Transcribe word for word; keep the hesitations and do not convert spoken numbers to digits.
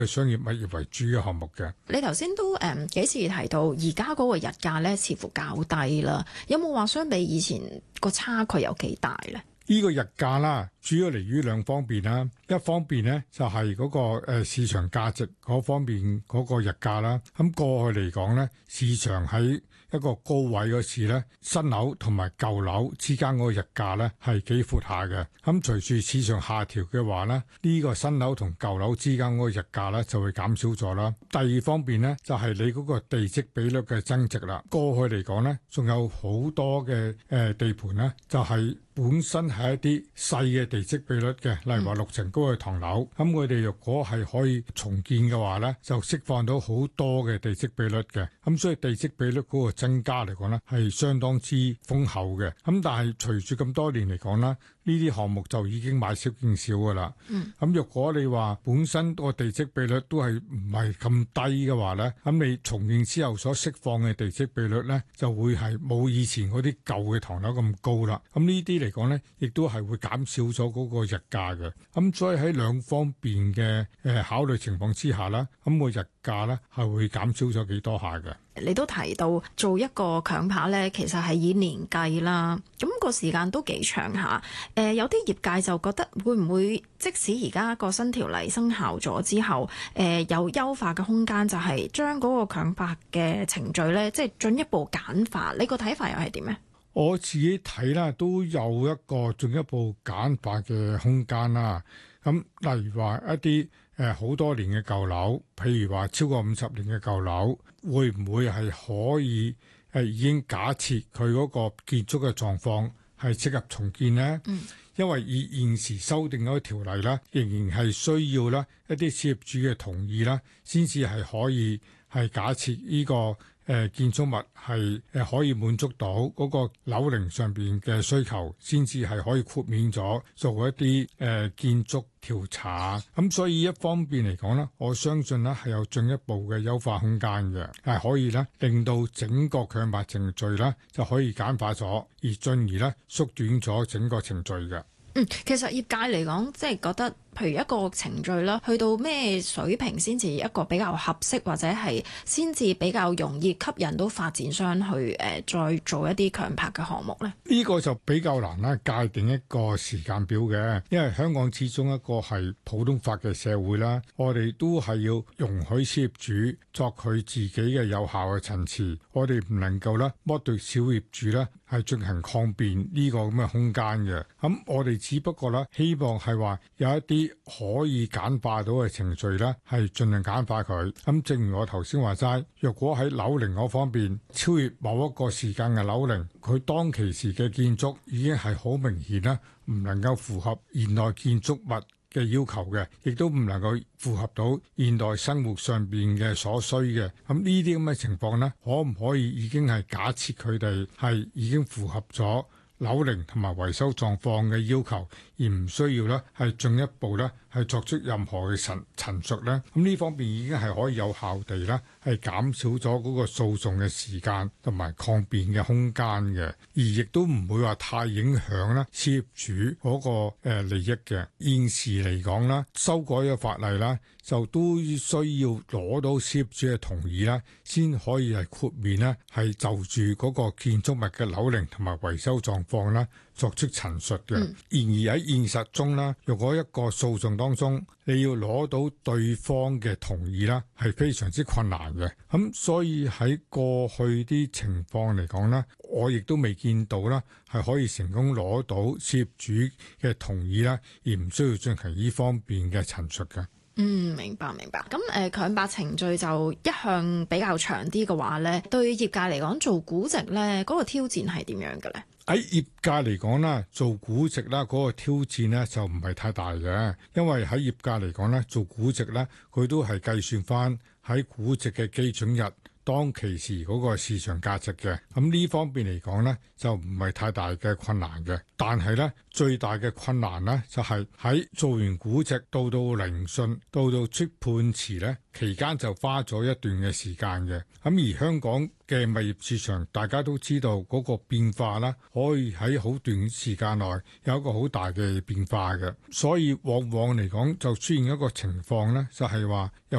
商業物業為主嘅項目嘅。 你頭先都誒幾次提到，而家嗰個日價咧似乎較低啦，有冇話相比以前個差距有幾大咧？ 呢個日價啦，主要嚟於兩方面啦。一方面呢，就係嗰個誒市場價值嗰方面嗰個日價啦。咁過去嚟講呢，市場喺一個高位嗰時咧，新樓同埋舊樓之間嗰個日價咧係幾闊下嘅。咁隨住市場下調嘅話咧，呢個新樓同舊樓之間嗰個日價咧就會減少咗啦。第二方面咧就係你嗰個地積比率嘅增值啦。過去嚟講咧，仲有好多嘅誒地盤咧，就係本身係一啲細嘅地積比率嘅，例如話六層高嘅唐樓。咁佢哋若果係可以重建嘅話咧，就釋放到好多嘅地積比率嘅。咁所以地積比率嗰個增加嚟講呢係相當之豐厚嘅。咁但係隨住咁多年嚟講啦，呢啲項目就已經買少見少噶啦。嗯。咁若果你話本身個地積比率都係唔係咁低嘅話咧，咁你重建之後所釋放嘅地積比率咧，就會係冇以前嗰啲舊嘅唐樓咁高啦。咁呢啲嚟講咧，亦都係會減少咗嗰個日價嘅。咁所以喺兩方面嘅誒考慮情況之下啦，咁個日價咧係會減少咗幾多下嘅。 你都提到做一個強拍咧，其實係以年計啦，咁個時間都幾長下。誒、呃，有啲業界就覺得會唔會即使而家個新條例生效咗之後，誒、呃、有優化嘅空間，就係將嗰個強拍嘅程序咧，即係進一步簡化。你個睇法又係點呢？ 我自己睇啦，都有一個進一步簡化嘅空間啦。咁例如話一啲誒好多年嘅舊樓，譬如話超過五十年嘅舊樓，會唔會係可以誒已經假設佢嗰個建築嘅狀況係適合重建呢？嗯，因為以現時修訂嗰個條例啦，仍然係需要啦一啲業主嘅同意啦，先至係可以係假設呢個誒建築物係誒可以滿足到嗰個樓齡上邊嘅需求，先至係可以豁免咗做一啲誒建築調查。咁所以一方面嚟講呢，我相信呢係有進一步嘅優化空間嘅，係可以呢令到整個強拍程序呢就可以簡化咗，而進而呢縮短咗整個程序嘅。 嗯，其實業界嚟講，即係覺得，譬如一個程序啦，去到咩水平先至一個比較合適，或者係先至比較容易吸引到發展商去誒、呃、再做一啲強拍嘅項目呢？ 呢個就比較難啦，界定一個時間表嘅，因為香港始終一個係普通法嘅社會啦，我哋都係要容許業主作佢自己嘅有效嘅陳詞，我哋唔能夠啦剝奪小業主啦係進行抗辯呢個咁嘅空間嘅。咁我哋只不過啦，希望係話有一啲可以簡化到嘅程序咧，係盡量簡化佢。咁正如我頭先話齋，若果喺樓齡嗰方面超越某一個時間嘅樓齡，佢當其時嘅建築已經係好明顯啦，唔能夠符合現代建築物嘅要求嘅，亦都唔能夠符合到現代生活上邊嘅所需嘅。咁呢啲咁嘅情況呢，可唔可以已經係假設佢哋係已經符合咗樓齡同埋維修狀況嘅要求，而唔需要咧係進一步咧係作出任何嘅陳陳述咧？咁呢方面已經係可以有效地咧係減少咗嗰個訴訟嘅時間同埋抗辯嘅空間嘅，而亦都唔會話太影響咧業主嗰個誒利益嘅。現時嚟講啦，修改嘅法例啦，就都需要攞到業主嘅同意啦，先可以係豁免咧係就住嗰個建築物嘅樓齡同埋維修狀況啦作出陳述嘅。嗯、然而喺現實中啦，如果一個訴訟當中你要攞到對方嘅同意啦，係非常之困難嘅。咁所以喺過去啲情況嚟講咧，我亦都未見到啦，係可以成功攞到業主嘅同意啦，而唔需要進行呢方面嘅陳述嘅。 嗯，明白明白。咁誒，強拍程序就一向比較長啲嘅話咧，對業界嚟講做估值咧，嗰個挑戰係點樣嘅咧？ 喺業界嚟講啦，做估值啦，嗰個挑戰咧就唔係太大嘅，因為喺業界嚟講咧，做估值咧，佢都係計算翻喺估值嘅基準日當其時嗰個市場價值嘅。咁呢方面嚟講呢，就唔係太大嘅困難嘅。但係呢，最大嘅困難呢，就係喺做完估值到到聆訊到到出判詞呢期間就花咗一段嘅時間嘅。咁而香港嘅物業市場大家都知道嗰個變化啦，可以喺好短時間內有一個好大嘅變化嘅，所以往往嚟講就出現一個情況呢，就係話有